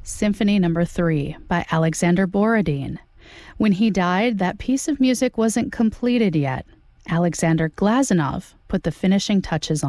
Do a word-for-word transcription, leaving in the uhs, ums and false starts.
Symphony Number three by Alexander Borodin. When he died, that piece of music wasn't completed yet. Alexander Glazunov put the finishing touches on